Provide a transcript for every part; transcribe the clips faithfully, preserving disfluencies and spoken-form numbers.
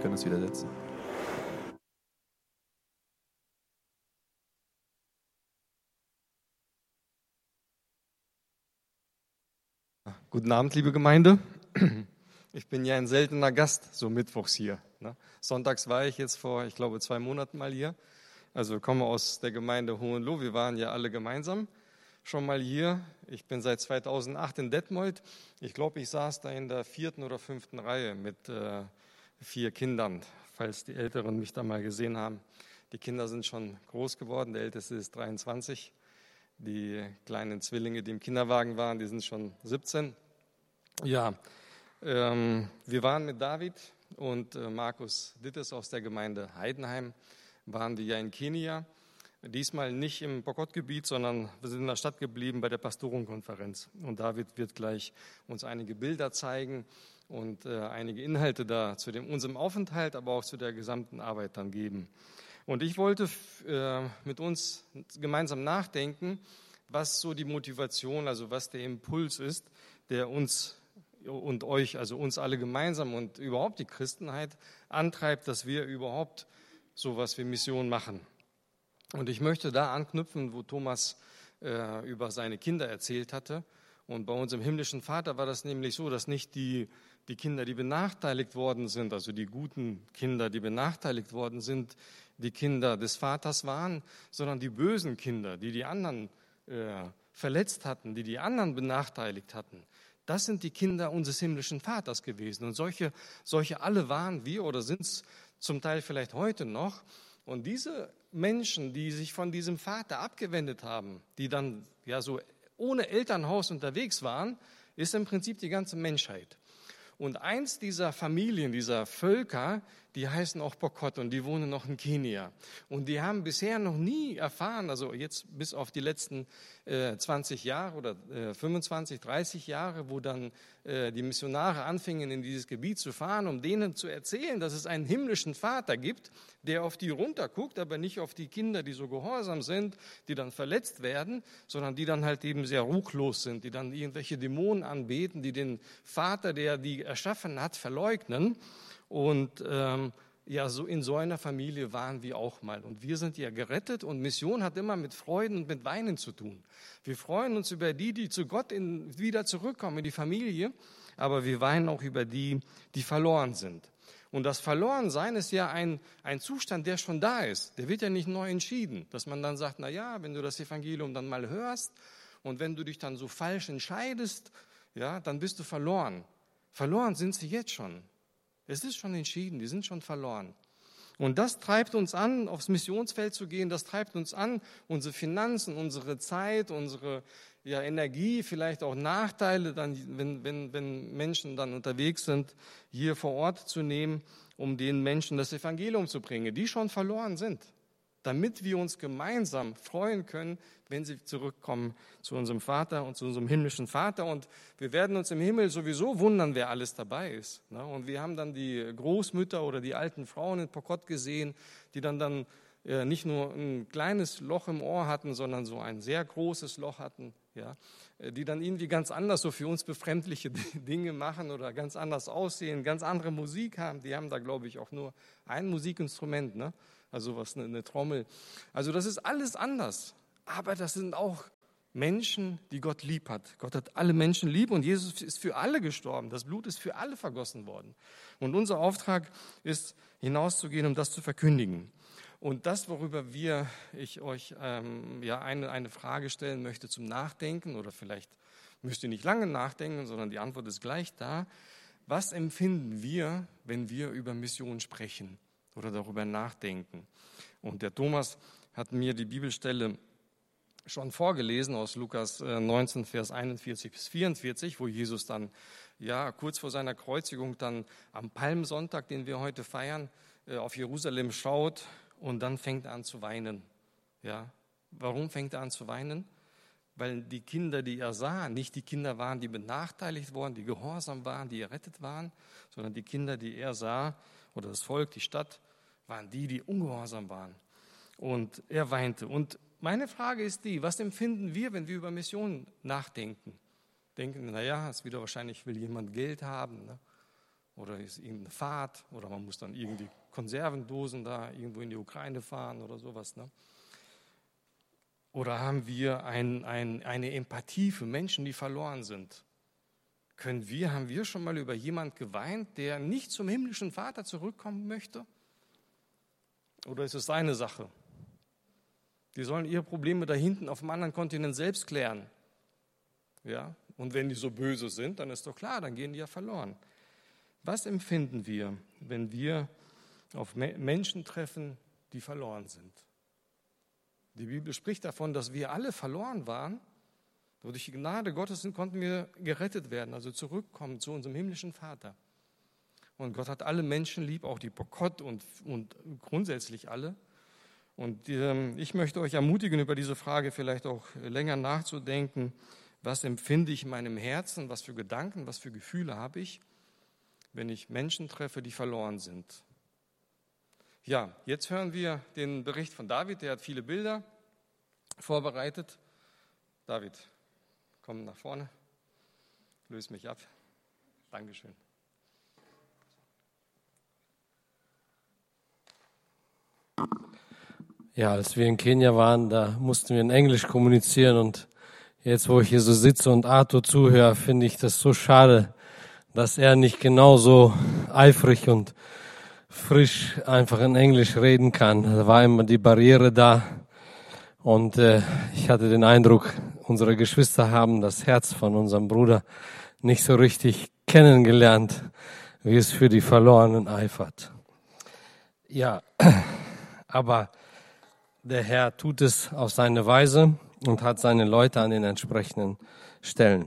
können uns wieder setzen. Guten Abend, liebe Gemeinde. Ich bin ja ein seltener Gast, so mittwochs hier. Ne? Sonntags war ich jetzt vor, ich glaube, zwei Monaten mal hier. Also ich komme aus der Gemeinde Hohenlohe. Wir waren ja alle gemeinsam schon mal hier. Ich bin seit zweitausendacht in Detmold. Ich glaube, ich saß da in der vierten oder fünften Reihe mit äh, vier Kindern, falls die Älteren mich da mal gesehen haben. Die Kinder sind schon groß geworden. Der Älteste ist dreiundzwanzig. Die kleinen Zwillinge, die im Kinderwagen waren, die sind schon siebzehn. Ja, ähm, wir waren mit David und äh, Markus Dittes aus der Gemeinde Heidenheim, waren wir ja in Kenia. Diesmal nicht im Pokot-Gebiet, sondern wir sind in der Stadt geblieben bei der Pastorenkonferenz. Und David wird gleich uns einige Bilder zeigen und äh, einige Inhalte da zu dem, unserem Aufenthalt, aber auch zu der gesamten Arbeit dann geben. Und ich wollte äh, mit uns gemeinsam nachdenken, was so die Motivation, also was der Impuls ist, der uns und euch, also uns alle gemeinsam und überhaupt die Christenheit antreibt, dass wir überhaupt sowas wie Mission machen. Und ich möchte da anknüpfen, wo Thomas äh, über seine Kinder erzählt hatte. Und bei unserem himmlischen Vater war das nämlich so, dass nicht die, die Kinder, die benachteiligt worden sind, also die guten Kinder, die benachteiligt worden sind, die Kinder des Vaters waren, sondern die bösen Kinder, die die anderen äh, verletzt hatten, die die anderen benachteiligt hatten. Das sind die Kinder unseres himmlischen Vaters gewesen. Und solche, solche alle waren wir oder sind es zum Teil vielleicht heute noch. Und diese Menschen, die sich von diesem Vater abgewendet haben, die dann ja so ohne Elternhaus unterwegs waren, ist im Prinzip die ganze Menschheit. Und eins dieser Familien, dieser Völker, die heißen auch Pokot und die wohnen noch in Kenia. Und die haben bisher noch nie erfahren, also jetzt bis auf die letzten äh, zwanzig Jahre oder äh, fünfundzwanzig, dreißig Jahre, wo dann äh, die Missionare anfingen, in dieses Gebiet zu fahren, um denen zu erzählen, dass es einen himmlischen Vater gibt, der auf die runterguckt, aber nicht auf die Kinder, die so gehorsam sind, die dann verletzt werden, sondern die dann halt eben sehr ruchlos sind, die dann irgendwelche Dämonen anbeten, die den Vater, der die erschaffen hat, verleugnen. Und ähm, ja, so in so einer Familie waren wir auch mal. Und wir sind ja gerettet und Mission hat immer mit Freuden und mit Weinen zu tun. Wir freuen uns über die, die zu Gott in, wieder zurückkommen in die Familie, aber wir weinen auch über die, die verloren sind. Und das Verlorensein ist ja ein, ein Zustand, der schon da ist. Der wird ja nicht neu entschieden, dass man dann sagt, na ja, wenn du das Evangelium dann mal hörst und wenn du dich dann so falsch entscheidest, ja, dann bist du verloren. Verloren sind sie jetzt schon. Es ist schon entschieden, die sind schon verloren. Und das treibt uns an, aufs Missionsfeld zu gehen, das treibt uns an, unsere Finanzen, unsere Zeit, unsere ja, Energie, vielleicht auch Nachteile, dann, wenn, wenn, wenn Menschen dann unterwegs sind, hier vor Ort zu nehmen, um den Menschen das Evangelium zu bringen, die schon verloren sind, damit wir uns gemeinsam freuen können, wenn sie zurückkommen zu unserem Vater und zu unserem himmlischen Vater. Und wir werden uns im Himmel sowieso wundern, wer alles dabei ist. Und wir haben dann die Großmütter oder die alten Frauen in Pokot gesehen, die dann, dann nicht nur ein kleines Loch im Ohr hatten, sondern so ein sehr großes Loch hatten, ja, die dann irgendwie ganz anders so für uns befremdliche Dinge machen oder ganz anders aussehen, ganz andere Musik haben. Die haben da, glaube ich, auch nur ein Musikinstrument, ne? Also was eine, eine Trommel. Also das ist alles anders. Aber das sind auch Menschen, die Gott lieb hat. Gott hat alle Menschen lieb und Jesus ist für alle gestorben. Das Blut ist für alle vergossen worden. Und unser Auftrag ist, hinauszugehen, um das zu verkündigen. Und das, worüber wir, ich euch ähm, ja eine, eine Frage stellen möchte zum Nachdenken, oder vielleicht müsst ihr nicht lange nachdenken, sondern die Antwort ist gleich da. Was empfinden wir, wenn wir über Mission sprechen oder darüber nachdenken? Und der Thomas hat mir die Bibelstelle schon vorgelesen aus Lukas neunzehn, Vers einundvierzig bis vierundvierzig, wo Jesus dann ja kurz vor seiner Kreuzigung dann am Palmsonntag, den wir heute feiern, auf Jerusalem schaut und dann fängt er an zu weinen. Ja, warum fängt er an zu weinen? Weil die Kinder, die er sah, nicht die Kinder waren, die benachteiligt wurden, die gehorsam waren, die errettet waren, sondern die Kinder, die er sah, oder das Volk, die Stadt, waren die, die ungehorsam waren. Und er weinte. Und meine Frage ist die, was empfinden wir, wenn wir über Mission nachdenken? Denken, naja, es wieder wahrscheinlich will jemand Geld haben, ne? oder ist irgendeine Fahrt oder man muss dann irgendwie Konservendosen da irgendwo in die Ukraine fahren oder sowas. Ne? Oder haben wir ein, ein, eine Empathie für Menschen, die verloren sind? Können wir, haben wir schon mal über jemanden geweint, der nicht zum himmlischen Vater zurückkommen möchte? Oder ist es seine Sache? Die sollen ihre Probleme da hinten auf dem anderen Kontinent selbst klären. Ja? Und wenn die so böse sind, dann ist doch klar, dann gehen die ja verloren. Was empfinden wir, wenn wir auf Menschen treffen, die verloren sind? Die Bibel spricht davon, dass wir alle verloren waren. Aber durch die Gnade Gottes konnten wir gerettet werden, also zurückkommen zu unserem himmlischen Vater. Und Gott hat alle Menschen lieb, auch die Pokot und, und grundsätzlich alle. Und ähm, ich möchte euch ermutigen, über diese Frage vielleicht auch länger nachzudenken. Was empfinde ich in meinem Herzen? Was für Gedanken, was für Gefühle habe ich, wenn ich Menschen treffe, die verloren sind? Ja, jetzt hören wir den Bericht von David. Der hat viele Bilder vorbereitet. David, komm nach vorne. Löse mich ab. Dankeschön. Ja, als wir in Kenia waren, da mussten wir in Englisch kommunizieren und jetzt, wo ich hier so sitze und Arthur zuhöre, finde ich das so schade, dass er nicht genauso eifrig und frisch einfach in Englisch reden kann. Da war immer die Barriere da und äh, ich hatte den Eindruck, unsere Geschwister haben das Herz von unserem Bruder nicht so richtig kennengelernt, wie es für die Verlorenen eifert. Ja, aber der Herr tut es auf seine Weise und hat seine Leute an den entsprechenden Stellen.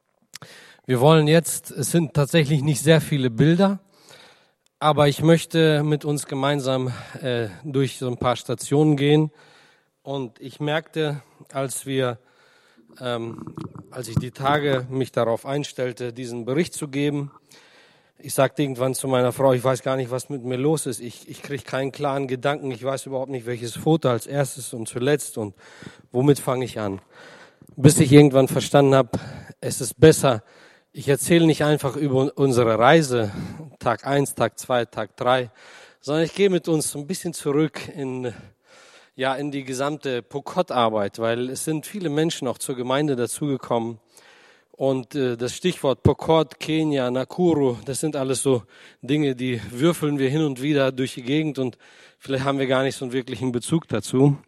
Wir wollen jetzt, es sind tatsächlich nicht sehr viele Bilder, aber ich möchte mit uns gemeinsam äh, durch so ein paar Stationen gehen. Und ich merkte, als wir, ähm, als ich die Tage mich darauf einstellte, diesen Bericht zu geben, ich sagte irgendwann zu meiner Frau, ich weiß gar nicht, was mit mir los ist. Ich, ich kriege keinen klaren Gedanken. Ich weiß überhaupt nicht, welches Foto als erstes und zuletzt und womit fange ich an. Bis ich irgendwann verstanden habe, es ist besser, ich erzähle nicht einfach über unsere Reise, Tag eins, Tag zwei, Tag drei, sondern ich gehe mit uns ein bisschen zurück in, ja, in die gesamte Pokot-Arbeit, weil es sind viele Menschen auch zur Gemeinde dazugekommen. Und äh, das Stichwort Pokot, Kenia, Nakuru, das sind alles so Dinge, die würfeln wir hin und wieder durch die Gegend und vielleicht haben wir gar nicht so einen wirklichen Bezug dazu.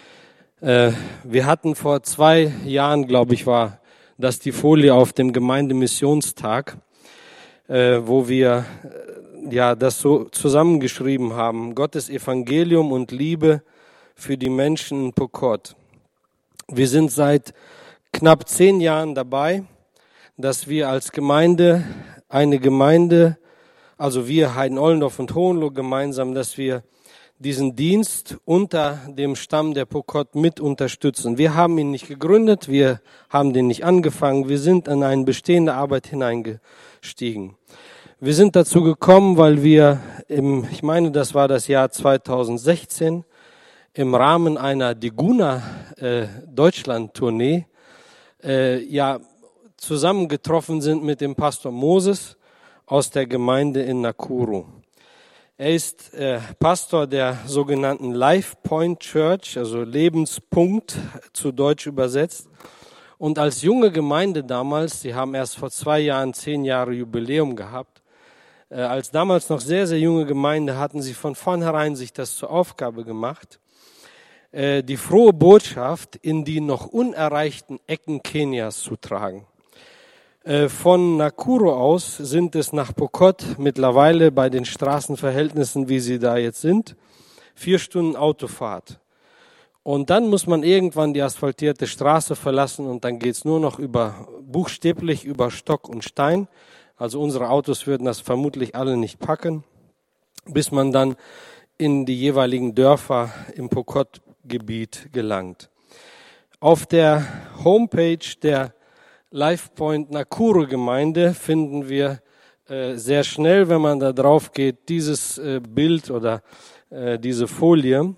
Äh, wir hatten vor zwei Jahren, glaube ich, war das die Folie auf dem Gemeindmissionstag, äh, wo wir äh, ja das so zusammengeschrieben haben. Gottes Evangelium und Liebe für die Menschen in Pokot. Wir sind seit knapp zehn Jahren dabei, dass wir als Gemeinde, eine Gemeinde, also wir Heiden-Ollendorf und Hohenlohe gemeinsam, dass wir diesen Dienst unter dem Stamm der Pokot mit unterstützen. Wir haben ihn nicht gegründet, wir haben den nicht angefangen, wir sind in eine bestehende Arbeit hineingestiegen. Wir sind dazu gekommen, weil wir im, ich meine, das war das Jahr zweitausendsechzehn, im Rahmen einer Diguna äh, Deutschland-Tournee, äh, ja, zusammengetroffen sind mit dem Pastor Moses aus der Gemeinde in Nakuru. Er ist äh, Pastor der sogenannten Life Point Church, also Lebenspunkt zu Deutsch übersetzt. Und als junge Gemeinde damals, sie haben erst vor zwei Jahren zehn Jahre Jubiläum gehabt, äh, als damals noch sehr, sehr junge Gemeinde hatten sie von vornherein sich das zur Aufgabe gemacht, äh, die frohe Botschaft in die noch unerreichten Ecken Kenias zu tragen. Von Nakuru aus sind es nach Pokot mittlerweile bei den Straßenverhältnissen, wie sie da jetzt sind, vier Stunden Autofahrt. Und dann muss man irgendwann die asphaltierte Straße verlassen und dann geht's nur noch über, buchstäblich über Stock und Stein. Also unsere Autos würden das vermutlich alle nicht packen, bis man dann in die jeweiligen Dörfer im Pokot-Gebiet gelangt. Auf der Homepage der Life Point Nakuru Gemeinde finden wir äh, sehr schnell, wenn man da drauf geht, dieses äh, Bild oder äh, diese Folie,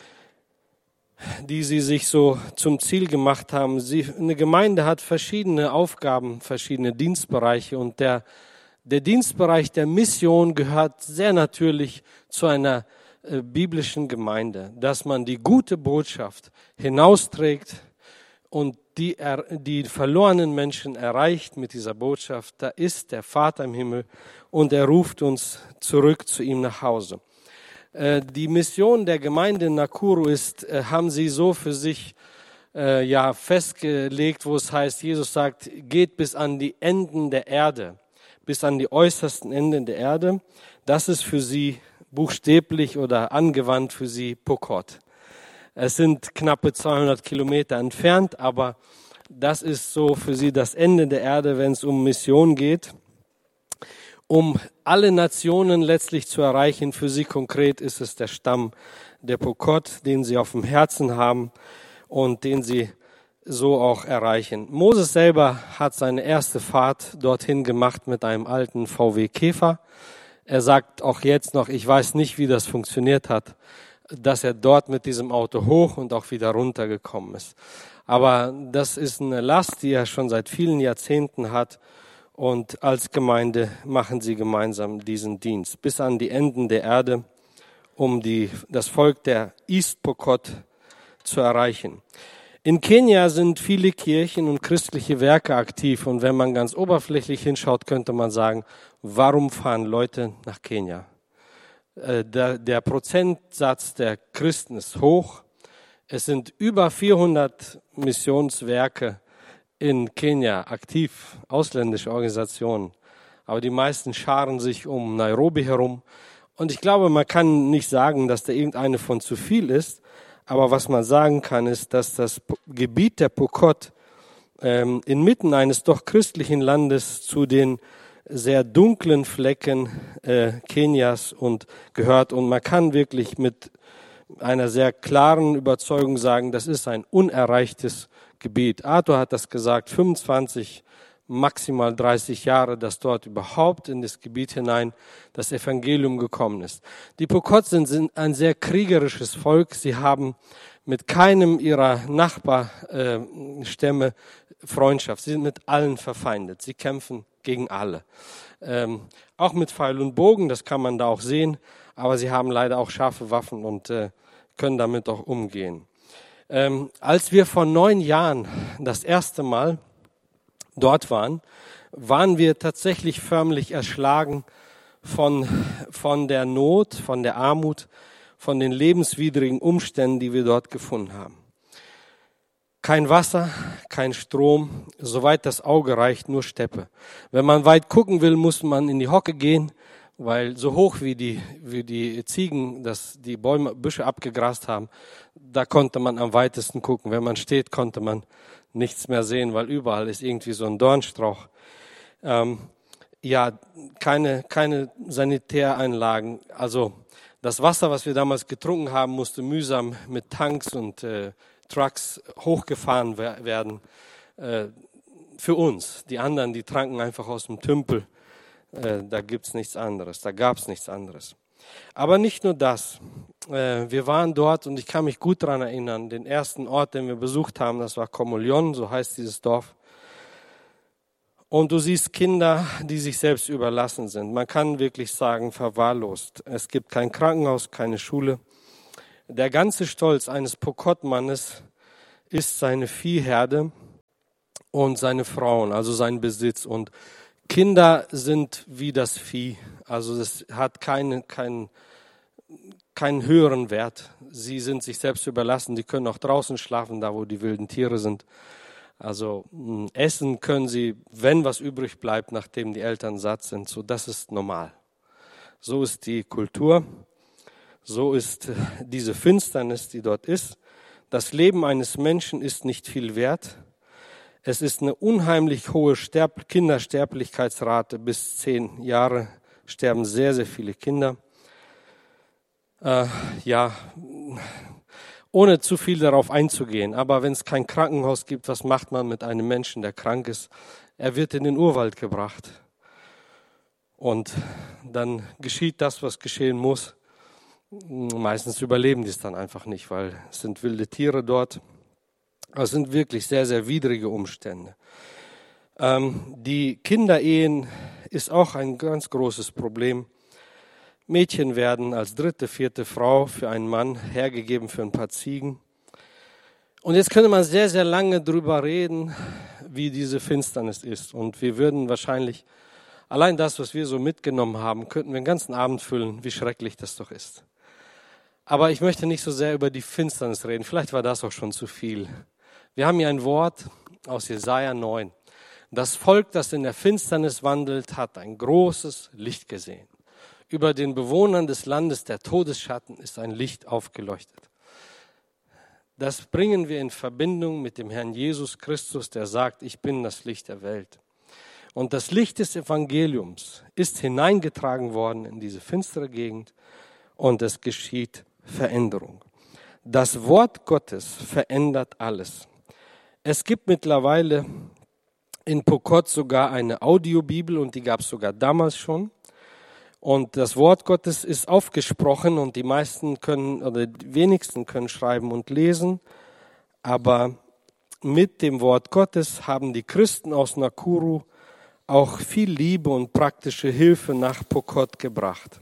die sie sich so zum Ziel gemacht haben. Sie, eine Gemeinde hat verschiedene Aufgaben, verschiedene Dienstbereiche und der, Der Dienstbereich der Mission gehört sehr natürlich zu einer äh, biblischen Gemeinde, dass man die gute Botschaft hinausträgt und die, er, die verlorenen Menschen erreicht mit dieser Botschaft. Da ist der Vater im Himmel und er ruft uns zurück zu ihm nach Hause. Äh, die Mission der Gemeinde in Nakuru ist, äh, haben sie so für sich äh, ja festgelegt, wo es heißt, Jesus sagt, geht bis an die Enden der Erde, bis an die äußersten Enden der Erde. Das ist für sie buchstäblich oder angewandt für sie Pokot. Es sind knappe zweihundert Kilometer entfernt, aber das ist so für sie das Ende der Erde, wenn es um Mission geht. Um alle Nationen letztlich zu erreichen, für sie konkret ist es der Stamm der Pokot, den sie auf dem Herzen haben und den sie so auch erreichen. Moses selber hat seine erste Fahrt dorthin gemacht mit einem alten V W Käfer. Er sagt auch jetzt noch, ich weiß nicht, wie das funktioniert hat, dass er dort mit diesem Auto hoch und auch wieder runtergekommen ist. Aber das ist eine Last, die er schon seit vielen Jahrzehnten hat. Und als Gemeinde machen sie gemeinsam diesen Dienst bis an die Enden der Erde, um die, das Volk der East Pokot zu erreichen. In Kenia sind viele Kirchen und christliche Werke aktiv. Und wenn man ganz oberflächlich hinschaut, könnte man sagen, warum fahren Leute nach Kenia? Der, der Prozentsatz der Christen ist hoch. Es sind über vierhundert Missionswerke in Kenia aktiv, ausländische Organisationen. Aber die meisten scharen sich um Nairobi herum. Und ich glaube, man kann nicht sagen, dass da irgendeine von zu viel ist. Aber was man sagen kann, ist, dass das Gebiet der Pokot ähm, inmitten eines doch christlichen Landes zu den sehr dunklen Flecken äh, Kenias und gehört. Und man kann wirklich mit einer sehr klaren Überzeugung sagen, das ist ein unerreichtes Gebiet. Arthur hat das gesagt, fünfundzwanzig, maximal dreißig Jahre, dass dort überhaupt in das Gebiet hinein das Evangelium gekommen ist. Die Pokot sind, sind ein sehr kriegerisches Volk. Sie haben mit keinem ihrer Nachbarstämme äh, Freundschaft. Sie sind mit allen verfeindet. Sie kämpfen gegen alle. Ähm, auch mit Pfeil und Bogen, das kann man da auch sehen. Aber sie haben leider auch scharfe Waffen und äh, können damit auch umgehen. Ähm, als wir vor neun Jahren das erste Mal dort waren, waren wir tatsächlich förmlich erschlagen von, von der Not, von der Armut, von den lebenswidrigen Umständen, die wir dort gefunden haben. Kein Wasser, kein Strom, soweit das Auge reicht, nur Steppe. Wenn man weit gucken will, muss man in die Hocke gehen, weil so hoch wie die, wie die Ziegen das, die Bäume, Büsche abgegrast haben, da konnte man am weitesten gucken. Wenn man steht, konnte man nichts mehr sehen, weil überall ist irgendwie so ein Dornstrauch. Ähm, ja, keine, keine Sanitäreinlagen. Also das Wasser, was wir damals getrunken haben, musste mühsam mit Tanks und äh, Trucks hochgefahren werden. Äh, für uns. Die anderen, die tranken einfach aus dem Tümpel. Äh, da gibt's nichts anderes. Da gab's nichts anderes. Aber nicht nur das. Äh, wir waren dort und ich kann mich gut daran erinnern, den ersten Ort, den wir besucht haben, das war Komolion, so heißt dieses Dorf. Und du siehst Kinder, die sich selbst überlassen sind. Man kann wirklich sagen, verwahrlost. Es gibt kein Krankenhaus, keine Schule. Der ganze Stolz eines Pokot-Mannes ist seine Viehherde und seine Frauen, also sein Besitz. Und Kinder sind wie das Vieh. Also es hat keinen, keinen, keinen höheren Wert. Sie sind sich selbst überlassen. Die können auch draußen schlafen, da wo die wilden Tiere sind. Also essen können sie, wenn was übrig bleibt, nachdem die Eltern satt sind. So, das ist normal. So ist die Kultur. So ist diese Finsternis, die dort ist. Das Leben eines Menschen ist nicht viel wert. Es ist eine unheimlich hohe Sterb- Kindersterblichkeitsrate. Bis zehn Jahre sterben sehr, sehr viele Kinder. Äh, ja, ohne zu viel darauf einzugehen. Aber wenn es kein Krankenhaus gibt, was macht man mit einem Menschen, der krank ist? Er wird in den Urwald gebracht. Und dann geschieht das, was geschehen muss. Meistens überleben die es dann einfach nicht, weil es sind wilde Tiere dort. Es sind wirklich sehr, sehr widrige Umstände. Ähm, die Kinderehen ist auch ein ganz großes Problem. Mädchen werden als dritte, vierte Frau für einen Mann hergegeben für ein paar Ziegen. Und jetzt könnte man sehr, sehr lange drüber reden, wie diese Finsternis ist. Und wir würden wahrscheinlich, allein das, was wir so mitgenommen haben, könnten wir den ganzen Abend füllen, wie schrecklich das doch ist. Aber ich möchte nicht so sehr über die Finsternis reden. Vielleicht war das auch schon zu viel. Wir haben hier ein Wort aus Jesaja neun. Das Volk, das in der Finsternis wandelt, hat ein großes Licht gesehen. Über den Bewohnern des Landes der Todesschatten ist ein Licht aufgeleuchtet. Das bringen wir in Verbindung mit dem Herrn Jesus Christus, der sagt, ich bin das Licht der Welt. Und das Licht des Evangeliums ist hineingetragen worden in diese finstere Gegend und es geschieht Veränderung. Das Wort Gottes verändert alles. Es gibt mittlerweile in Pokot sogar eine Audiobibel und die gab es sogar damals schon. Und das Wort Gottes ist aufgesprochen und die meisten können oder die wenigsten können schreiben und lesen. Aber mit dem Wort Gottes haben die Christen aus Nakuru auch viel Liebe und praktische Hilfe nach Pokot gebracht.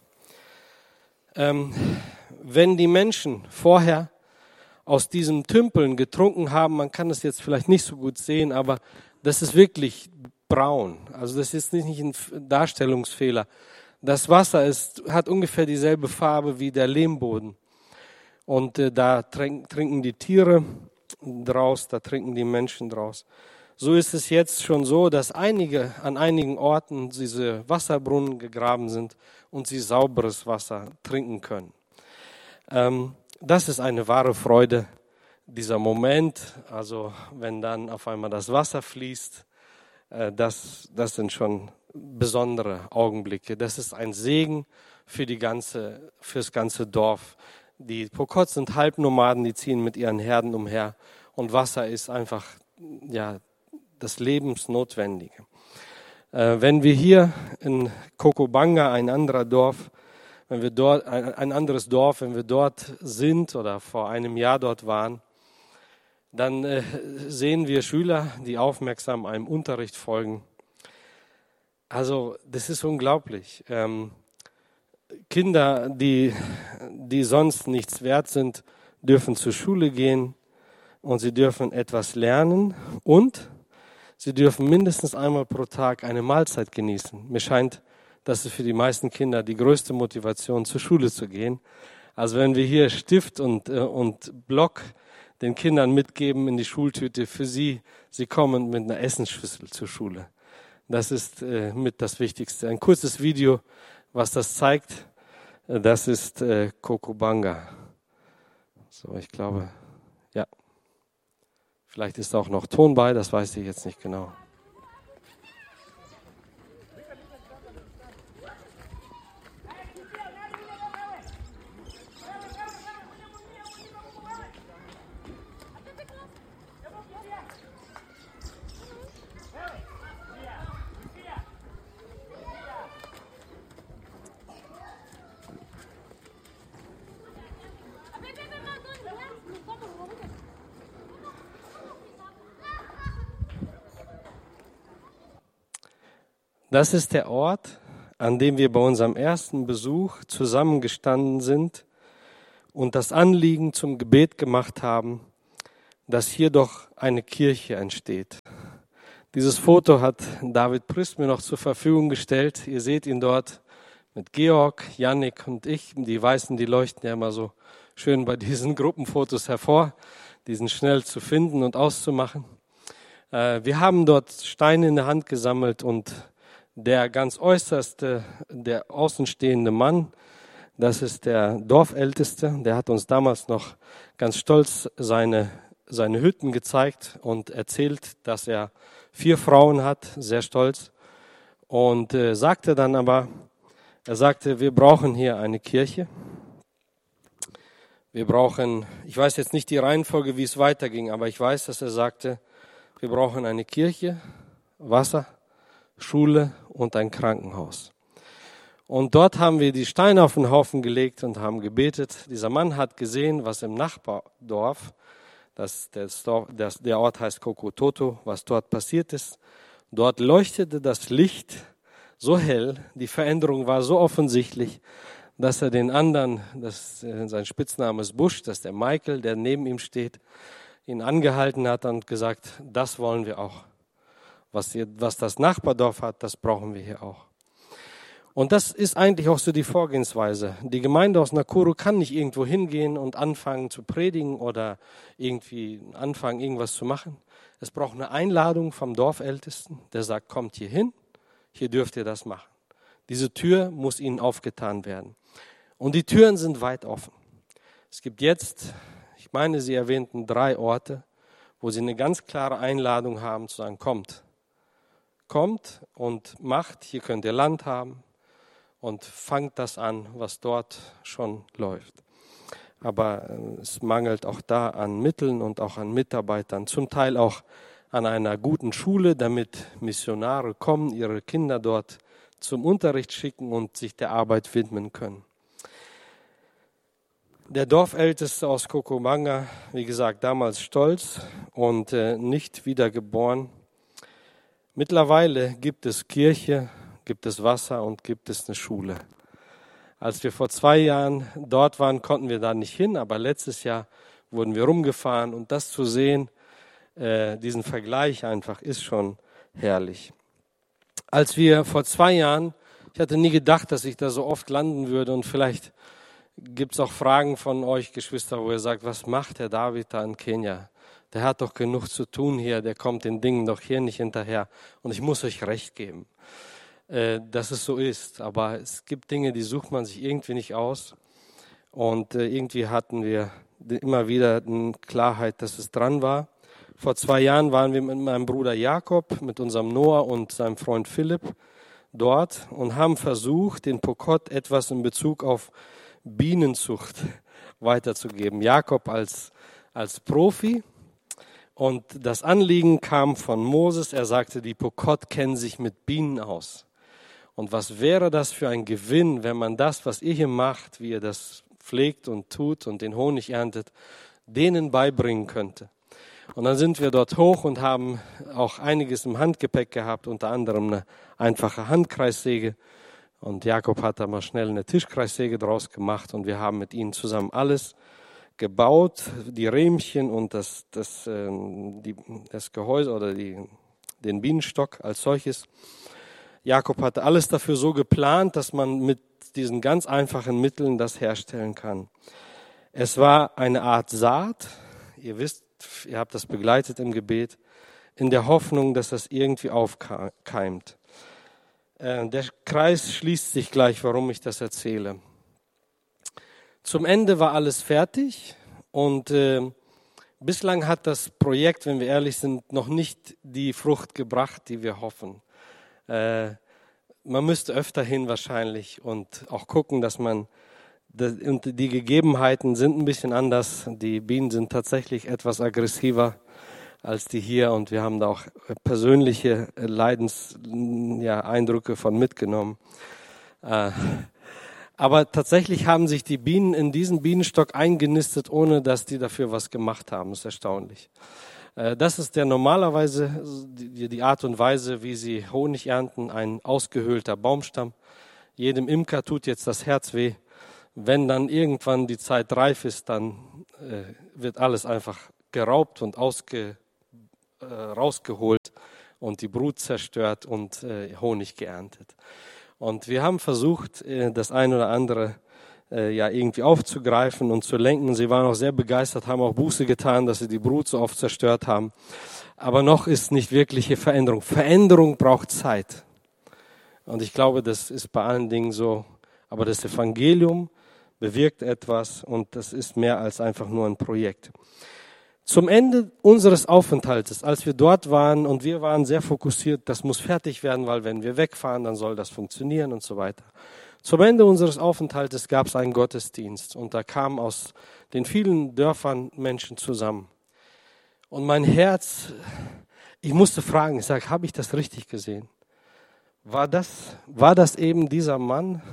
Ähm, wenn die Menschen vorher aus diesem Tümpeln getrunken haben, man kann das jetzt vielleicht nicht so gut sehen, aber das ist wirklich braun. Also das ist nicht ein Darstellungsfehler. Das Wasser ist, hat ungefähr dieselbe Farbe wie der Lehmboden. Und äh, da trink, trinken die Tiere draus, da trinken die Menschen draus. So ist es jetzt schon so, dass einige an einigen Orten diese Wasserbrunnen gegraben sind und sie sauberes Wasser trinken können. Ähm, das ist eine wahre Freude, dieser Moment, also wenn dann auf einmal das Wasser fließt, äh, das, das sind schon besondere Augenblicke. Das ist ein Segen für die ganze, fürs ganze Dorf. Die Pokot sind Halbnomaden, die ziehen mit ihren Herden umher und Wasser ist einfach ja das Lebensnotwendige. Äh, wenn wir hier in Kokobanga, ein anderer Dorf, wenn wir dort ein, ein anderes Dorf, wenn wir dort sind oder vor einem Jahr dort waren, dann äh, sehen wir Schüler, die aufmerksam einem Unterricht folgen. Also das ist unglaublich. Ähm, Kinder, die, die sonst nichts wert sind, dürfen zur Schule gehen und sie dürfen etwas lernen und sie dürfen mindestens einmal pro Tag eine Mahlzeit genießen. Mir scheint, das ist für die meisten Kinder die größte Motivation, zur Schule zu gehen. Also wenn wir hier Stift und, äh, und Block den Kindern mitgeben in die Schultüte, für sie, sie kommen mit einer Essensschüssel zur Schule. Das ist äh, mit das Wichtigste. Ein kurzes Video, was das zeigt, äh, das ist äh, Kokobanga. So, ich glaube, ja. Vielleicht ist auch noch Ton bei, das weiß ich jetzt nicht genau. Das ist der Ort, an dem wir bei unserem ersten Besuch zusammengestanden sind und das Anliegen zum Gebet gemacht haben, dass hier doch eine Kirche entsteht. Dieses Foto hat David Priss mir noch zur Verfügung gestellt. Ihr seht ihn dort mit Georg, Yannick und ich. Die Weißen, die leuchten ja immer so schön bei diesen Gruppenfotos hervor. Die sind schnell zu finden und auszumachen. Wir haben dort Steine in der Hand gesammelt und der ganz äußerste, der außenstehende Mann, das ist der Dorfälteste, der hat uns damals noch ganz stolz seine, seine Hütten gezeigt und erzählt, dass er vier Frauen hat, sehr stolz. Und äh, sagte dann aber, er sagte, wir brauchen hier eine Kirche. Wir brauchen, ich weiß jetzt nicht die Reihenfolge, wie es weiterging, aber ich weiß, dass er sagte, wir brauchen eine Kirche, Wasser, Schule und ein Krankenhaus. Und dort haben wir die Steine auf den Haufen gelegt und haben gebetet. Dieser Mann hat gesehen, was im Nachbardorf, das, das Dorf, das, der Ort heißt Kokototo, was dort passiert ist. Dort leuchtete das Licht so hell, die Veränderung war so offensichtlich, dass er den anderen, das, sein Spitzname ist Busch, das ist der Michael, der neben ihm steht, ihn angehalten hat und gesagt, das wollen wir auch. Was, ihr, was das Nachbardorf hat, das brauchen wir hier auch. Und das ist eigentlich auch so die Vorgehensweise. Die Gemeinde aus Nakuru kann nicht irgendwo hingehen und anfangen zu predigen oder irgendwie anfangen, irgendwas zu machen. Es braucht eine Einladung vom Dorfältesten, der sagt, kommt hier hin, hier dürft ihr das machen. Diese Tür muss ihnen aufgetan werden. Und die Türen sind weit offen. Es gibt jetzt, ich meine, Sie erwähnten drei Orte, wo Sie eine ganz klare Einladung haben, zu sagen, kommt. Kommt und macht, hier könnt ihr Land haben. Und fangt das an, was dort schon läuft. Aber es mangelt auch da an Mitteln und auch an Mitarbeitern, zum Teil auch an einer guten Schule, damit Missionare kommen, ihre Kinder dort zum Unterricht schicken und sich der Arbeit widmen können. Der Dorfälteste aus Kokomanga, wie gesagt, damals stolz und äh, nicht wiedergeboren. Mittlerweile gibt es Kirche, gibt es Wasser und gibt es eine Schule. Als wir vor zwei Jahren dort waren, konnten wir da nicht hin, aber letztes Jahr wurden wir rumgefahren und das zu sehen, äh, diesen Vergleich einfach, ist schon herrlich. Als wir vor zwei Jahren, ich hatte nie gedacht, dass ich da so oft landen würde und vielleicht gibt es auch Fragen von euch, Geschwister, wo ihr sagt, was macht der David da in Kenia? Der hat doch genug zu tun hier, der kommt den Dingen doch hier nicht hinterher und ich muss euch recht geben, dass es so ist. Aber es gibt Dinge, die sucht man sich irgendwie nicht aus. Und irgendwie hatten wir immer wieder eine Klarheit, dass es dran war. Vor zwei Jahren waren wir mit meinem Bruder Jakob, mit unserem Noah und seinem Freund Philipp dort und haben versucht, den Pokot etwas in Bezug auf Bienenzucht weiterzugeben. Jakob als, als Profi. Und das Anliegen kam von Moses. Er sagte, die Pokot kennen sich mit Bienen aus. Und was wäre das für ein Gewinn, wenn man das, was ihr hier macht, wie ihr das pflegt und tut und den Honig erntet, denen beibringen könnte. Und dann sind wir dort hoch und haben auch einiges im Handgepäck gehabt, unter anderem eine einfache Handkreissäge. Und Jakob hat da mal schnell eine Tischkreissäge draus gemacht und wir haben mit ihnen zusammen alles gebaut, die Rähmchen und das, das, die, das Gehäuse oder die, den Bienenstock als solches. Jakob hatte alles dafür so geplant, dass man mit diesen ganz einfachen Mitteln das herstellen kann. Es war eine Art Saat, ihr wisst, ihr habt das begleitet im Gebet, in der Hoffnung, dass das irgendwie aufkeimt. Der Kreis schließt sich gleich, warum ich das erzähle. Zum Ende war alles fertig und äh, bislang hat das Projekt, wenn wir ehrlich sind, noch nicht die Frucht gebracht, die wir hoffen. Äh, man müsste öfter hin wahrscheinlich und auch gucken, dass man, und die Gegebenheiten sind ein bisschen anders. Die Bienen sind tatsächlich etwas aggressiver als die hier und wir haben da auch persönliche Leidenseindrücke ja, Eindrücke von mitgenommen. Äh, aber tatsächlich haben sich die Bienen in diesen Bienenstock eingenistet, ohne dass die dafür was gemacht haben. Das ist erstaunlich. Das ist der normalerweise die Art und Weise, wie sie Honig ernten, ein ausgehöhlter Baumstamm. Jedem Imker tut jetzt das Herz weh. Wenn dann irgendwann die Zeit reif ist, dann äh, wird alles einfach geraubt und ausge, äh, rausgeholt und die Brut zerstört und äh, Honig geerntet. Und wir haben versucht, äh, das ein oder andere ja irgendwie aufzugreifen und zu lenken. Sie waren auch sehr begeistert, haben auch Buße getan, dass sie die Brut so oft zerstört haben. Aber noch ist nicht wirkliche Veränderung. Veränderung braucht Zeit. Und ich glaube, das ist bei allen Dingen so. Aber das Evangelium bewirkt etwas und das ist mehr als einfach nur ein Projekt. Zum Ende unseres Aufenthaltes, als wir dort waren und wir waren sehr fokussiert, das muss fertig werden, weil wenn wir wegfahren, dann soll das funktionieren und so weiter. Zum Ende unseres Aufenthaltes gab es einen Gottesdienst und da kamen aus den vielen Dörfern Menschen zusammen. Und mein Herz, ich musste fragen, ich sage, habe ich das richtig gesehen? War das, war das eben dieser Mann,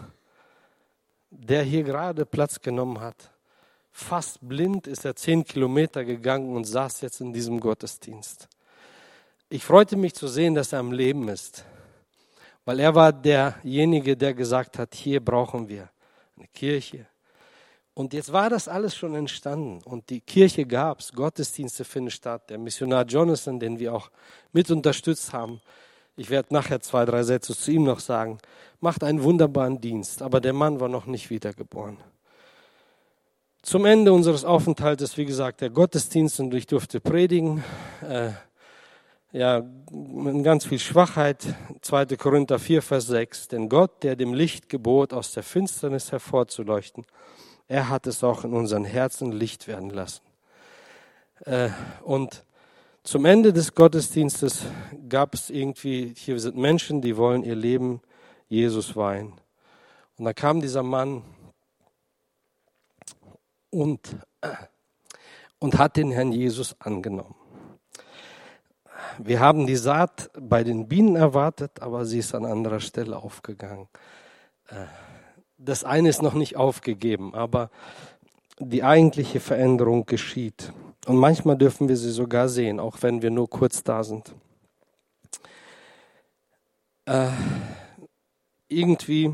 der hier gerade Platz genommen hat? Fast blind ist er zehn Kilometer gegangen und saß jetzt in diesem Gottesdienst. Ich freute mich zu sehen, dass er am Leben ist. Weil er war derjenige, der gesagt hat, hier brauchen wir eine Kirche. Und jetzt war das alles schon entstanden und die Kirche gab es, Gottesdienste finden statt. Der Missionar Jonathan, den wir auch mit unterstützt haben, ich werde nachher zwei, drei Sätze zu ihm noch sagen, macht einen wunderbaren Dienst, aber der Mann war noch nicht wiedergeboren. Zum Ende unseres Aufenthaltes, wie gesagt, der Gottesdienst und ich durfte predigen, äh, ja, mit ganz viel Schwachheit, zweiter Korinther vier, Vers sechs, denn Gott, der dem Licht gebot, aus der Finsternis hervorzuleuchten, er hat es auch in unseren Herzen Licht werden lassen. Äh, und zum Ende des Gottesdienstes gab es irgendwie, hier sind Menschen, die wollen ihr Leben Jesus weihen. Und da kam dieser Mann und, und hat den Herrn Jesus angenommen. Wir haben die Saat bei den Bienen erwartet, aber sie ist an anderer Stelle aufgegangen. Das eine ist noch nicht aufgegeben, aber die eigentliche Veränderung geschieht. Und manchmal dürfen wir sie sogar sehen, auch wenn wir nur kurz da sind. Äh, irgendwie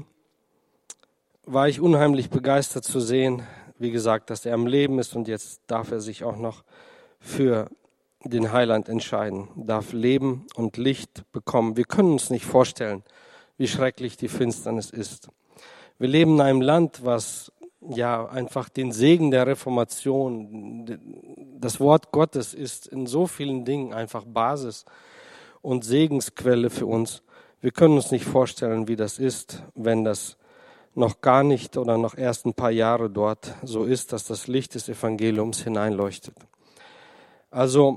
war ich unheimlich begeistert zu sehen, wie gesagt, dass er am Leben ist und jetzt darf er sich auch noch für den Heiland entscheiden, darf Leben und Licht bekommen. Wir können uns nicht vorstellen, wie schrecklich die Finsternis ist. Wir leben in einem Land, was ja einfach den Segen der Reformation, das Wort Gottes ist in so vielen Dingen einfach Basis und Segensquelle für uns. Wir können uns nicht vorstellen, wie das ist, wenn das noch gar nicht oder noch erst ein paar Jahre dort so ist, dass das Licht des Evangeliums hineinleuchtet. Also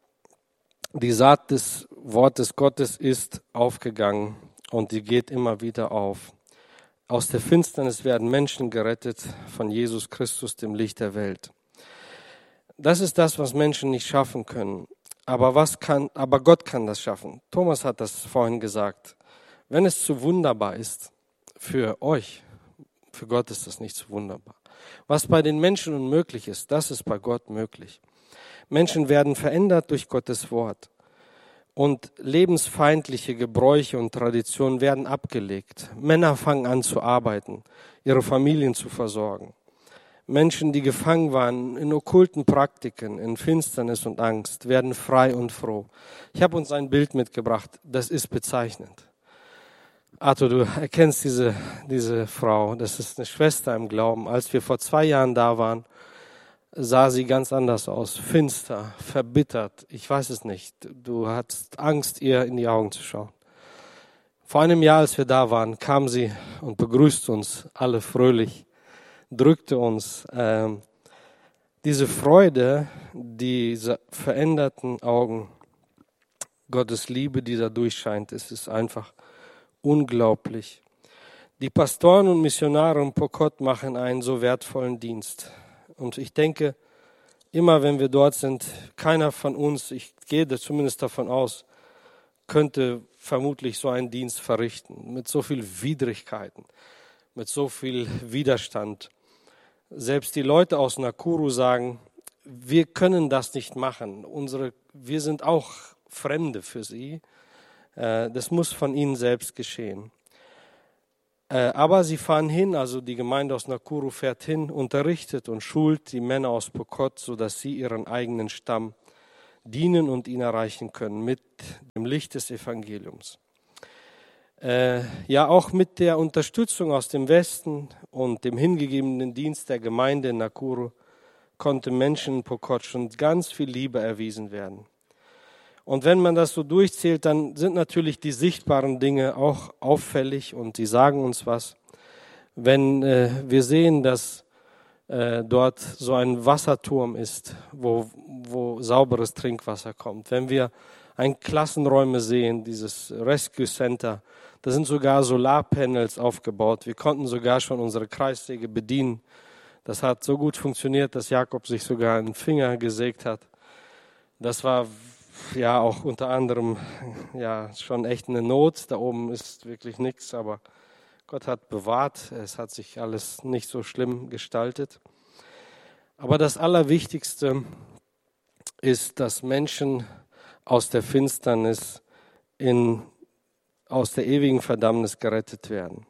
die Saat des Wortes Gottes ist aufgegangen und die geht immer wieder auf. Aus der Finsternis werden Menschen gerettet von Jesus Christus, dem Licht der Welt. Das ist das, was Menschen nicht schaffen können. Aber was kann, aber Gott kann das schaffen. Thomas hat das vorhin gesagt. Wenn es zu wunderbar ist für euch, für Gott ist das nicht zu wunderbar. Was bei den Menschen unmöglich ist, das ist bei Gott möglich. Menschen werden verändert durch Gottes Wort. Und lebensfeindliche Gebräuche und Traditionen werden abgelegt. Männer fangen an zu arbeiten, ihre Familien zu versorgen. Menschen, die gefangen waren in okkulten Praktiken, in Finsternis und Angst, werden frei und froh. Ich habe uns ein Bild mitgebracht, das ist bezeichnend. Arthur, du erkennst diese, diese Frau, das ist eine Schwester im Glauben. Als wir vor zwei Jahren da waren, sah sie ganz anders aus, finster, verbittert, ich weiß es nicht. Du hattest Angst, ihr in die Augen zu schauen. Vor einem Jahr, als wir da waren, kam sie und begrüßte uns alle fröhlich, drückte uns. Ähm, diese Freude, diese veränderten Augen, Gottes Liebe, die da durchscheint, es ist einfach unglaublich. Die Pastoren und Missionare in Pokot machen einen so wertvollen Dienst. Und ich denke, immer wenn wir dort sind, keiner von uns, ich gehe zumindest davon aus, könnte vermutlich so einen Dienst verrichten. Mit so viel Widrigkeiten, mit so viel Widerstand. Selbst die Leute aus Nakuru sagen, wir können das nicht machen. Unsere, wir sind auch Fremde für sie. Das muss von ihnen selbst geschehen. Aber sie fahren hin, also die Gemeinde aus Nakuru fährt hin, unterrichtet und schult die Männer aus Pokot, sodass sie ihren eigenen Stamm dienen und ihn erreichen können mit dem Licht des Evangeliums. Äh, ja, auch mit der Unterstützung aus dem Westen und dem hingegebenen Dienst der Gemeinde in Nakuru konnte Menschen in Pokot schon ganz viel Liebe erwiesen werden. Und wenn man das so durchzählt, dann sind natürlich die sichtbaren Dinge auch auffällig und die sagen uns was. Wenn äh, wir sehen, dass äh, dort so ein Wasserturm ist, wo, wo sauberes Trinkwasser kommt. Wenn wir ein Klassenräume sehen, dieses Rescue Center, da sind sogar Solarpanels aufgebaut. Wir konnten sogar schon unsere Kreissäge bedienen. Das hat so gut funktioniert, dass Jakob sich sogar einen Finger gesägt hat. Das war ja auch unter anderem ja schon echt eine Not. Da oben ist wirklich nichts, aber Gott hat bewahrt. Es hat sich alles nicht so schlimm gestaltet. Aber das Allerwichtigste ist, dass Menschen aus der Finsternis in aus der ewigen Verdammnis gerettet werden.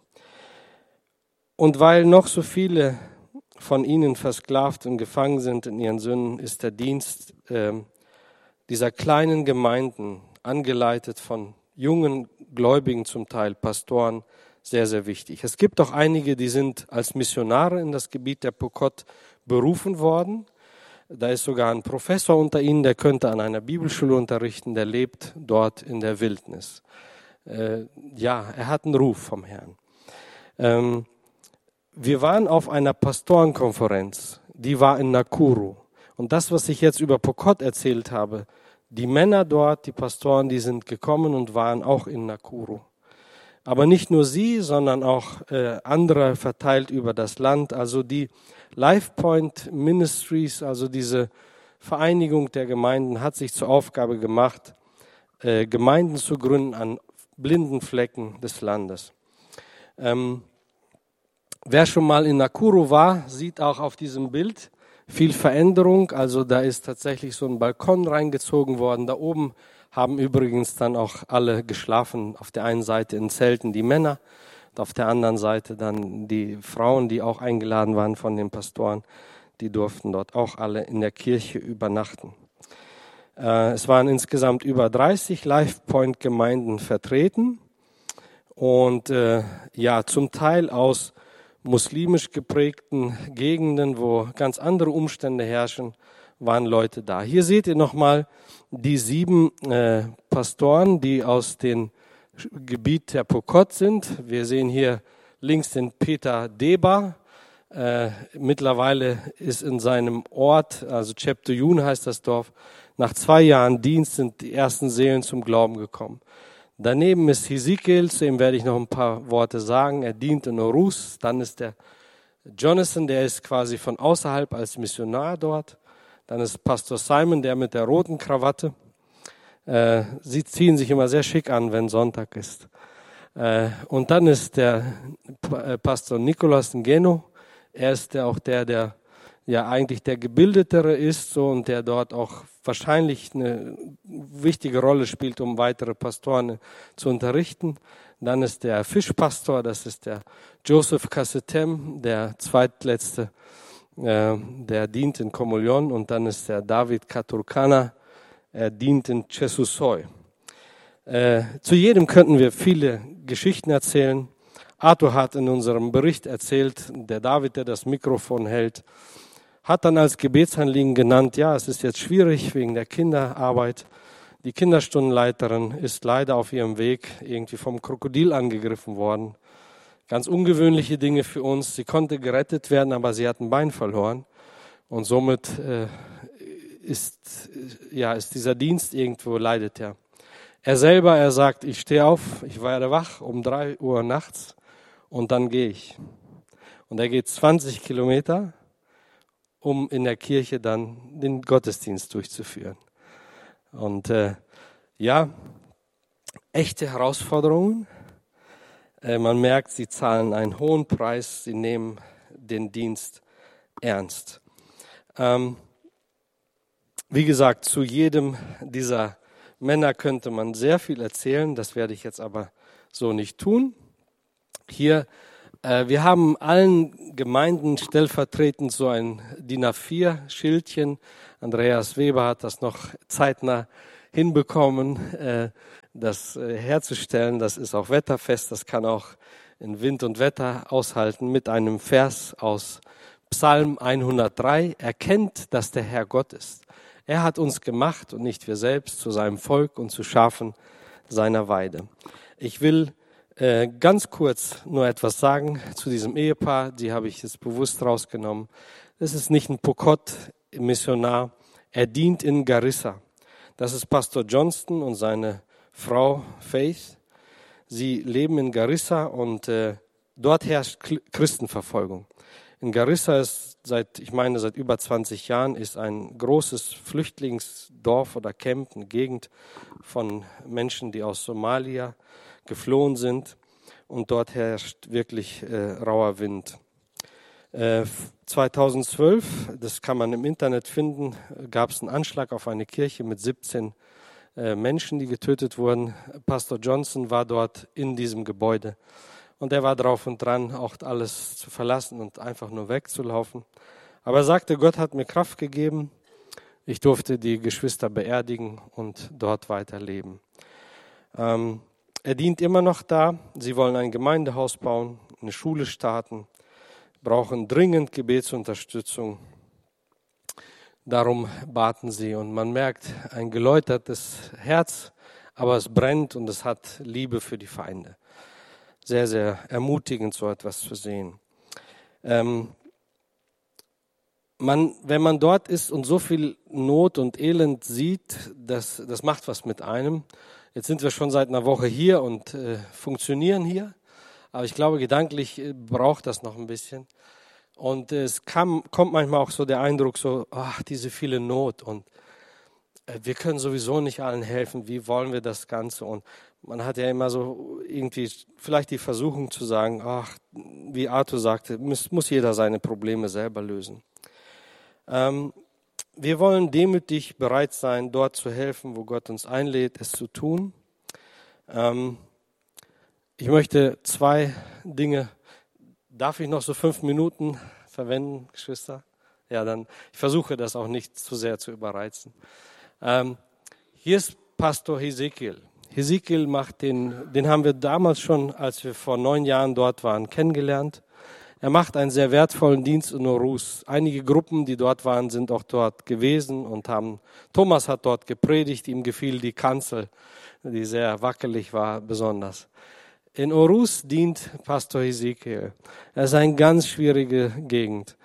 Und weil noch so viele von ihnen versklavt und gefangen sind in ihren Sünden, ist der Dienst äh, dieser kleinen Gemeinden, angeleitet von jungen Gläubigen zum Teil, Pastoren, sehr, sehr wichtig. Es gibt auch einige, die sind als Missionare in das Gebiet der Pokot berufen worden. Da ist sogar ein Professor unter ihnen, der könnte an einer Bibelschule unterrichten, der lebt dort in der Wildnis. Äh, ja, er hat einen Ruf vom Herrn. Ähm, wir waren auf einer Pastorenkonferenz, die war in Nakuru. Und das, was ich jetzt über Pokot erzählt habe, die Männer dort, die Pastoren, die sind gekommen und waren auch in Nakuru. Aber nicht nur sie, sondern auch äh, andere verteilt über das Land. Also die LifePoint Ministries, also diese Vereinigung der Gemeinden, hat sich zur Aufgabe gemacht, äh, Gemeinden zu gründen an blinden Flecken des Landes. Ähm, wer schon mal in Nakuru war, sieht auch auf diesem Bild viel Veränderung. Also da ist tatsächlich so ein Balkon reingezogen worden. Da oben haben übrigens dann auch alle geschlafen. Auf der einen Seite in Zelten die Männer, und auf der anderen Seite dann die Frauen, die auch eingeladen waren von den Pastoren. Die durften dort auch alle in der Kirche übernachten. Äh, es waren insgesamt über dreißig LifePoint-Gemeinden vertreten und äh, ja, zum Teil aus muslimisch geprägten Gegenden, wo ganz andere Umstände herrschen, waren Leute da. Hier seht ihr nochmal die sieben äh, Pastoren, die aus dem Gebiet der Pokot sind. Wir sehen hier links den Peter Deba. Äh, mittlerweile ist in seinem Ort, also Cheptoyun heißt das Dorf, nach zwei Jahren Dienst sind die ersten Seelen zum Glauben gekommen. Daneben ist Hesekiel, zu ihm werde ich noch ein paar Worte sagen. Er dient in Orus. Dann ist der Jonathan, der ist quasi von außerhalb als Missionar dort. Dann ist Pastor Simon, der mit der roten Krawatte. Äh, sie ziehen sich immer sehr schick an, wenn Sonntag ist. Äh, und dann ist der Pastor Nicolas Ngeno. Er ist der, auch der, der ja eigentlich der Gebildetere ist so, und der dort auch wahrscheinlich eine wichtige Rolle spielt, um weitere Pastoren zu unterrichten. Dann ist der Fischpastor, das ist der Joseph Kassetem, der zweitletzte, äh, der dient in Kommunion. Und dann ist der David Katurkana, er dient in Chesusoy. Äh, zu jedem könnten wir viele Geschichten erzählen. Arthur hat in unserem Bericht erzählt, der David, der das Mikrofon hält, hat dann als Gebetsanliegen genannt, ja, es ist jetzt schwierig wegen der Kinderarbeit. Die Kinderstundenleiterin ist leider auf ihrem Weg irgendwie vom Krokodil angegriffen worden. Ganz ungewöhnliche Dinge für uns. Sie konnte gerettet werden, aber sie hat ein Bein verloren. Und somit äh, ist, ja, ist dieser Dienst irgendwo, leidet er. Er selber, er sagt, ich stehe auf, ich werde wach um drei Uhr nachts und dann gehe ich. Und er geht zwanzig Kilometer, um in der Kirche dann den Gottesdienst durchzuführen. Und äh, ja, echte Herausforderungen. Äh, man merkt, sie zahlen einen hohen Preis, sie nehmen den Dienst ernst. Ähm, wie gesagt, zu jedem dieser Männer könnte man sehr viel erzählen, das werde ich jetzt aber so nicht tun. Hier, äh, wir haben allen Gemeinden stellvertretend so ein D I N A vier Schildchen. Andreas Weber hat das noch zeitnah hinbekommen, äh, das äh, herzustellen. Das ist auch wetterfest, das kann auch in Wind und Wetter aushalten mit einem Vers aus Psalm hundertdrei. Erkennt, dass der Herr Gott ist. Er hat uns gemacht und nicht wir selbst zu seinem Volk und zu Schafen seiner Weide. Ich will äh, ganz kurz nur etwas sagen zu diesem Ehepaar. Die habe ich jetzt bewusst rausgenommen. Es ist nicht ein Pokot-Missionar. Er dient in Garissa. Das ist Pastor Johnston und seine Frau Faith. Sie leben in Garissa und äh, dort herrscht Christenverfolgung. In Garissa ist seit, ich meine, seit über zwanzig Jahren ist ein großes Flüchtlingsdorf oder Camp, eine Gegend von Menschen, die aus Somalia geflohen sind. Und dort herrscht wirklich äh, rauer Wind. Äh, zweitausendzwölf, das kann man im Internet finden, gab es einen Anschlag auf eine Kirche mit siebzehn äh, Menschen, die getötet wurden. Pastor Johnson war dort in diesem Gebäude. Und er war drauf und dran, auch alles zu verlassen und einfach nur wegzulaufen. Aber er sagte, Gott hat mir Kraft gegeben. Ich durfte die Geschwister beerdigen und dort weiterleben. Ähm, er dient immer noch da. Sie wollen ein Gemeindehaus bauen, eine Schule starten, brauchen dringend Gebetsunterstützung. Darum baten sie und man merkt ein geläutertes Herz, aber es brennt und es hat Liebe für die Feinde. Sehr, sehr ermutigend, so etwas zu sehen. Ähm, man, wenn man dort ist und so viel Not und Elend sieht, das, das macht was mit einem. Jetzt sind wir schon seit einer Woche hier und äh, funktionieren hier, aber ich glaube, gedanklich äh, braucht das noch ein bisschen. Und äh, es kam, kommt manchmal auch so der Eindruck, so, ach, diese viele Not und äh, wir können sowieso nicht allen helfen, wie wollen wir das Ganze? Und man hat ja immer so irgendwie vielleicht die Versuchung zu sagen, ach, wie Arthur sagte, muss, muss jeder seine Probleme selber lösen. Ähm, wir wollen demütig bereit sein, dort zu helfen, wo Gott uns einlädt, es zu tun. Ähm, ich möchte zwei Dinge, darf ich noch so fünf Minuten verwenden, Geschwister? Ja, dann, ich versuche das auch nicht zu sehr zu überreizen. Ähm, hier ist Pastor Hesekiel. Hesekiel macht den, den haben wir damals schon, als wir vor neun Jahren dort waren, kennengelernt. Er macht einen sehr wertvollen Dienst in Orus. Einige Gruppen, die dort waren, sind auch dort gewesen und haben, Thomas hat dort gepredigt, ihm gefiel die Kanzel, die sehr wackelig war, besonders. In Orus dient Pastor Hesekiel. Es ist eine ganz schwierige Gegend.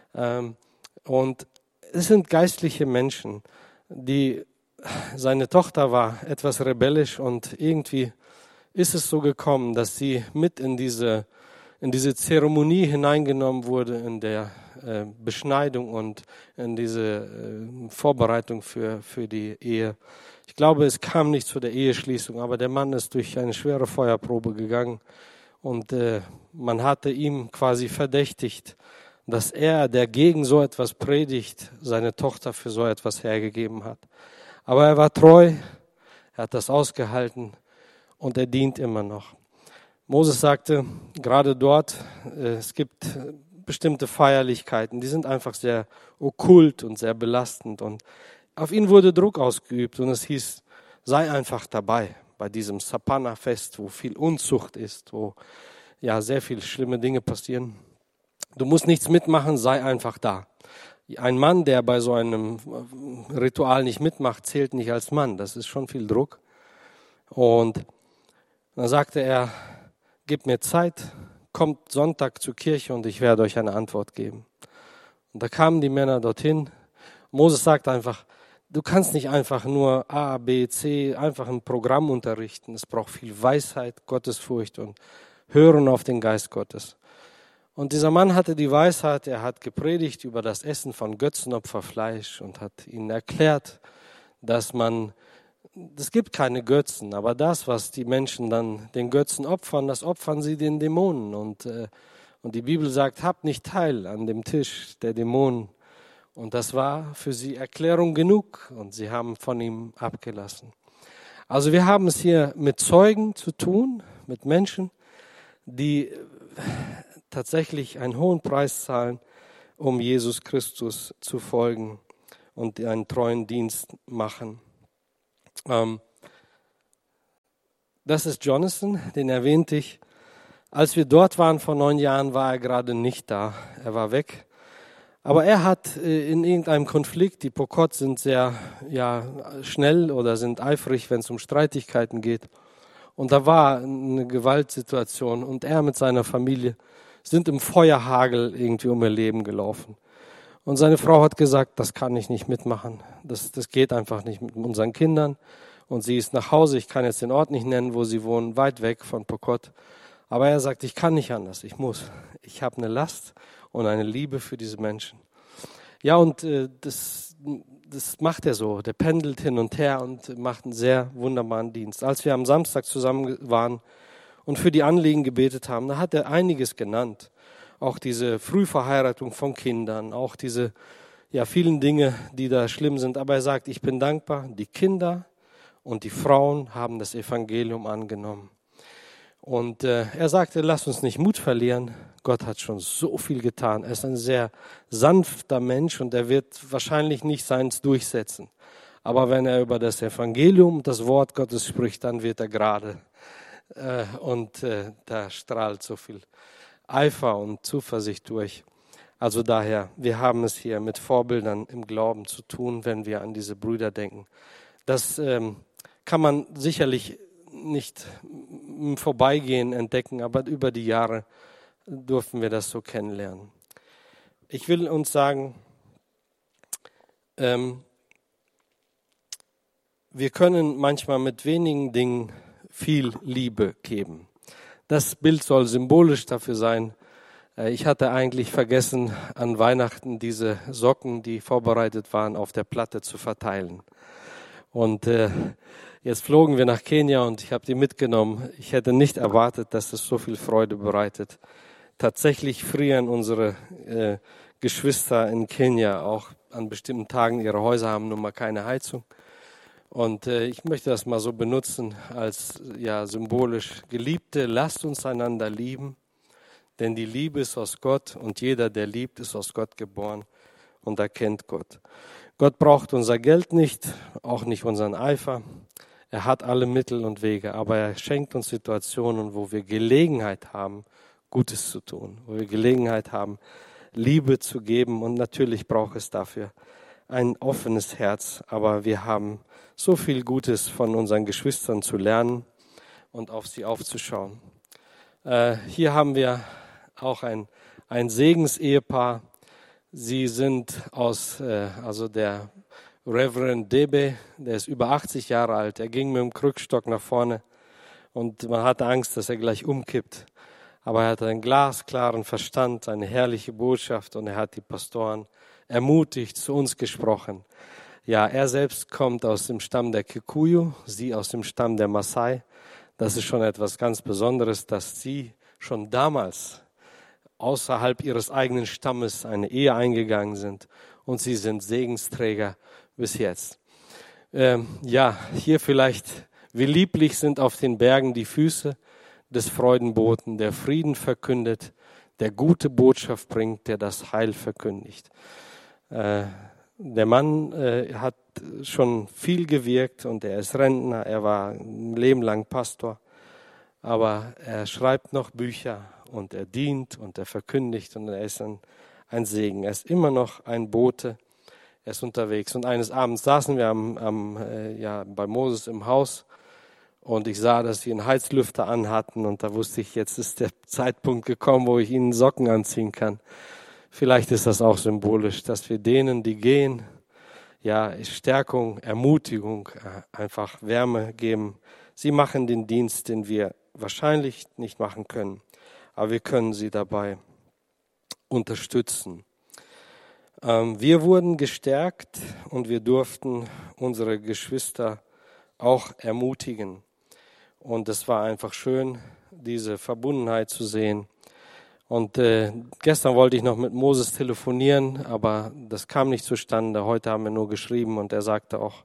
Und es sind geistliche Menschen, die, seine Tochter war etwas rebellisch und irgendwie ist es so gekommen, dass sie mit in diese in diese Zeremonie hineingenommen wurde, in der äh, Beschneidung und in diese äh, Vorbereitung für, für die Ehe. Ich glaube, es kam nicht zu der Eheschließung, aber der Mann ist durch eine schwere Feuerprobe gegangen und äh, man hatte ihm quasi verdächtigt, dass er, der gegen so etwas predigt, seine Tochter für so etwas hergegeben hat. Aber er war treu, er hat das ausgehalten und er dient immer noch. Moses sagte, gerade dort, es gibt bestimmte Feierlichkeiten, die sind einfach sehr okkult und sehr belastend. Und auf ihn wurde Druck ausgeübt und es hieß, sei einfach dabei bei diesem Sapana-Fest, wo viel Unzucht ist, wo ja sehr viele schlimme Dinge passieren. Du musst nichts mitmachen, sei einfach da. Ein Mann, der bei so einem Ritual nicht mitmacht, zählt nicht als Mann. Das ist schon viel Druck. Und dann sagte er, gebt mir Zeit, kommt Sonntag zur Kirche und ich werde euch eine Antwort geben. Und da kamen die Männer dorthin. Moses sagt einfach, du kannst nicht einfach nur A, B, C, einfach ein Programm unterrichten. Es braucht viel Weisheit, Gottesfurcht und Hören auf den Geist Gottes. Und dieser Mann hatte die Weisheit, er hat gepredigt über das Essen von Götzenopferfleisch und hat ihnen erklärt, dass man Es gibt keine Götzen, aber das, was die Menschen dann den Götzen opfern, das opfern sie den Dämonen. Und, äh, und die Bibel sagt, habt nicht teil an dem Tisch der Dämonen. Und das war für sie Erklärung genug und sie haben von ihm abgelassen. Also wir haben es hier mit Zeugen zu tun, mit Menschen, die tatsächlich einen hohen Preis zahlen, um Jesus Christus zu folgen und einen treuen Dienst machen. Das ist Jonathan, den erwähnte ich. Als wir dort waren vor neun Jahren, war er gerade nicht da. Er war weg. Aber er hat in irgendeinem Konflikt, die Pokot sind sehr ja, schnell oder sind eifrig, wenn es um Streitigkeiten geht. Und da war eine Gewaltsituation und er mit seiner Familie sind im Feuerhagel irgendwie um ihr Leben gelaufen. Und seine Frau hat gesagt, das kann ich nicht mitmachen. Das, das geht einfach nicht mit unseren Kindern. Und sie ist nach Hause. Ich kann jetzt den Ort nicht nennen, wo sie wohnen, weit weg von Pokot. Aber er sagt, ich kann nicht anders. Ich muss. Ich habe eine Last und eine Liebe für diese Menschen. Ja, und äh, das, das macht er so. Der pendelt hin und her und macht einen sehr wunderbaren Dienst. Als wir am Samstag zusammen waren und für die Anliegen gebetet haben, da hat er einiges genannt. Auch diese Frühverheiratung von Kindern, auch diese ja, vielen Dinge, die da schlimm sind. Aber er sagt, ich bin dankbar, die Kinder und die Frauen haben das Evangelium angenommen. Und äh, er sagte, lasst uns nicht Mut verlieren. Gott hat schon so viel getan. Er ist ein sehr sanfter Mensch und er wird wahrscheinlich nicht seins durchsetzen. Aber wenn er über das Evangelium, das Wort Gottes spricht, dann wird er gerade. Äh, und äh, da strahlt so viel Eifer und Zuversicht durch. Also daher, wir haben es hier mit Vorbildern im Glauben zu tun, wenn wir an diese Brüder denken. Das ähm, kann man sicherlich nicht im Vorbeigehen entdecken, aber über die Jahre durften wir das so kennenlernen. Ich will uns sagen, ähm, wir können manchmal mit wenigen Dingen viel Liebe geben. Das Bild soll symbolisch dafür sein. Ich hatte eigentlich vergessen, an Weihnachten diese Socken, die vorbereitet waren, auf der Platte zu verteilen. Und äh, jetzt flogen wir nach Kenia und ich habe die mitgenommen. Ich hätte nicht erwartet, dass es so viel Freude bereitet. Tatsächlich frieren unsere äh, Geschwister in Kenia auch an bestimmten Tagen. Ihre Häuser haben nun mal keine Heizung. Und äh, ich möchte das mal so benutzen als ja symbolisch. Geliebte, lasst uns einander lieben, denn die Liebe ist aus Gott und jeder, der liebt, ist aus Gott geboren und erkennt Gott. Gott braucht unser Geld nicht, auch nicht unseren Eifer. Er hat alle Mittel und Wege, aber er schenkt uns Situationen, wo wir Gelegenheit haben, Gutes zu tun, wo wir Gelegenheit haben, Liebe zu geben. Und natürlich braucht es dafür ein offenes Herz, aber wir haben so viel Gutes von unseren Geschwistern zu lernen und auf sie aufzuschauen. Äh, hier haben wir auch ein, ein Segensehepaar. Sie sind aus, äh, also der Reverend Debe, der ist über achtzig Jahre alt. Er ging mit dem Krückstock nach vorne und man hatte Angst, dass er gleich umkippt. Aber er hatte einen glasklaren Verstand, eine herrliche Botschaft und er hat die Pastoren ermutigt, zu uns gesprochen. Ja, er selbst kommt aus dem Stamm der Kikuyu, sie aus dem Stamm der Maasai. Das ist schon etwas ganz Besonderes, dass sie schon damals außerhalb ihres eigenen Stammes eine Ehe eingegangen sind und sie sind Segensträger bis jetzt. Ähm, ja, hier vielleicht, wie lieblich sind auf den Bergen die Füße des Freudenboten, der Frieden verkündet, der gute Botschaft bringt, der das Heil verkündigt. Äh, der Mann äh, hat schon viel gewirkt und er ist Rentner, er war ein Leben lang Pastor, aber er schreibt noch Bücher und er dient und er verkündigt und er ist ein, ein Segen. Er ist immer noch ein Bote, er ist unterwegs. Und eines Abends saßen wir am, am, äh, ja, bei Moses im Haus und ich sah, dass sie einen Heizlüfter anhatten und da wusste ich, jetzt ist der Zeitpunkt gekommen, wo ich ihnen Socken anziehen kann. Vielleicht ist das auch symbolisch, dass wir denen, die gehen, ja, Stärkung, Ermutigung, einfach Wärme geben. Sie machen den Dienst, den wir wahrscheinlich nicht machen können, aber wir können sie dabei unterstützen. Ähm, wir wurden gestärkt und wir durften unsere Geschwister auch ermutigen. Und es war einfach schön, diese Verbundenheit zu sehen. Und äh, gestern wollte ich noch mit Moses telefonieren, aber das kam nicht zustande. Heute haben wir nur geschrieben und er sagte auch,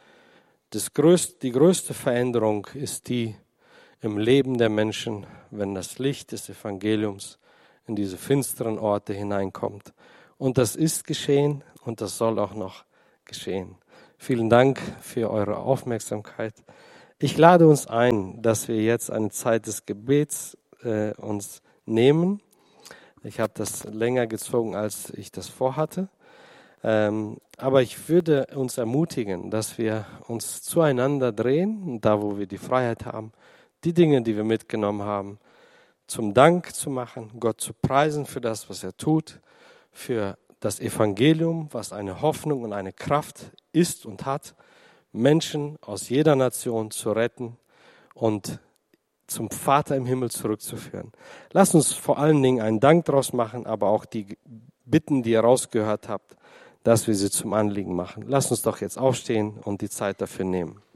das größte, die größte Veränderung ist die im Leben der Menschen, wenn das Licht des Evangeliums in diese finsteren Orte hineinkommt. Und das ist geschehen und das soll auch noch geschehen. Vielen Dank für eure Aufmerksamkeit. Ich lade uns ein, dass wir jetzt eine Zeit des Gebets äh, uns nehmen. Ich habe das länger gezogen, als ich das vorhatte. Ähm, aber ich würde uns ermutigen, dass wir uns zueinander drehen, da wo wir die Freiheit haben, die Dinge, die wir mitgenommen haben, zum Dank zu machen, Gott zu preisen für das, was er tut, für das Evangelium, was eine Hoffnung und eine Kraft ist und hat, Menschen aus jeder Nation zu retten und zum Vater im Himmel zurückzuführen. Lasst uns vor allen Dingen einen Dank daraus machen, aber auch die Bitten, die ihr rausgehört habt, dass wir sie zum Anliegen machen. Lasst uns doch jetzt aufstehen und die Zeit dafür nehmen.